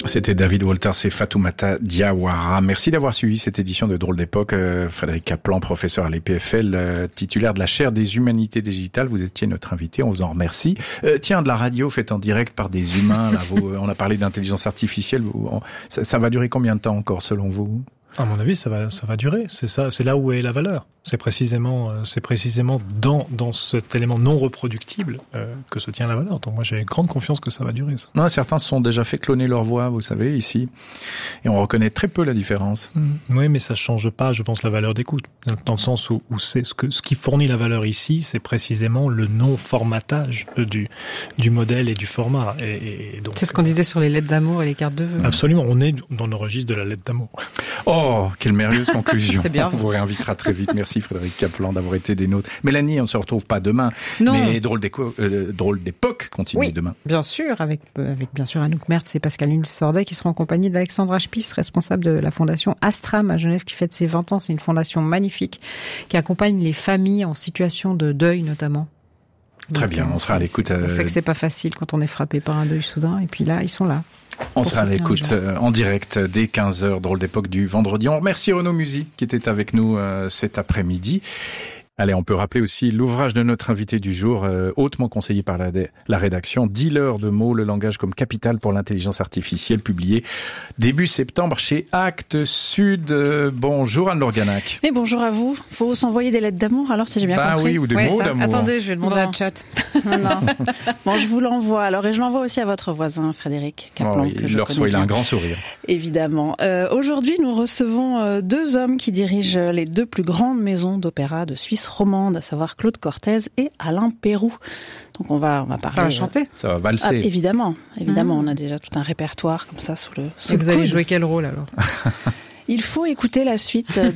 C'était David Walters et Fatoumata Diawara. Merci d'avoir suivi cette édition de Drôle d'époque. Frédéric Kaplan, professeur à l'EPFL, titulaire de la chaire des humanités digitales. Vous étiez notre invité, on vous en remercie. Tiens, de la radio faite en direct par des humains. Là, on a parlé d'intelligence artificielle. Ça va durer combien de temps encore, selon vous ? À mon avis, ça va durer. C'est ça, c'est là où est la valeur. C'est précisément dans cet élément non reproductible que se tient la valeur. Donc moi, j'ai grande confiance que ça va durer, ça. Non, certains se sont déjà fait cloner leur voix, vous savez, ici. Et on reconnaît très peu la différence. Oui, mais ça change pas, je pense, la valeur d'écoute. Dans le sens où c'est ce qui fournit la valeur ici, c'est précisément le non-formatage du modèle et du format. Et donc, c'est ce qu'on disait sur les lettres d'amour et les cartes de vœux. Absolument. On est dans le registre de la lettre d'amour. Oh, quelle merveilleuse conclusion. C'est bien. On vous réinvitera très vite. Merci Frédéric Kaplan d'avoir été des nôtres. Mélanie, on ne se retrouve pas demain. Non. Mais Drôle d'époque continue demain. Bien sûr, avec bien sûr Anouk Mertz et Pascaline Sordet qui seront en compagnie d'Alexandra Spies, responsable de la fondation Astram à Genève qui fête ses 20 ans. C'est une fondation magnifique qui accompagne les familles en situation de deuil notamment. Très bien, on sera à l'écoute. On sait que c'est pas facile quand on est frappé par un deuil soudain et puis là, ils sont là. On sera à l'écoute en direct dès 15h, Drôle d'époque du vendredi. On remercie Renaud Musy qui était avec nous cet après-midi. Allez, on peut rappeler aussi l'ouvrage de notre invité du jour, hautement conseillé par la rédaction, 10 leurres de mots, le langage comme capital pour l'intelligence artificielle, publié début septembre chez Actes Sud. Bonjour Anne Lorganac. Et bonjour à vous. Faut s'envoyer des lettres d'amour alors, si j'ai bien compris. Oui, ou des mots d'amour. Attendez, je vais demander à chat. Non. Bon, je vous l'envoie. Alors, et je l'envoie aussi à votre voisin, Frédéric Kaplan. Il a un grand sourire. Évidemment. Aujourd'hui, nous recevons deux hommes qui dirigent les deux plus grandes maisons d'opéra de Suisse romande, à savoir Claude Cortez et Alain Pérou. Donc on va parler. Ça va chanter. Ça va valser. Évidemment. On a déjà tout un répertoire comme ça sous le. Et vous allez jouer quel rôle alors ? Il faut écouter la suite